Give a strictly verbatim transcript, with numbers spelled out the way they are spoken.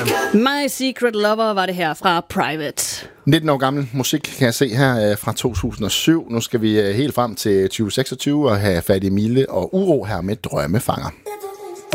My Secret Lover var det her fra Private. nitten år gammel musik kan jeg se her fra to tusind og syv. Nu skal vi helt frem til tyve seksogtyve og have fat i Mille og Uro her med Drømmefanger.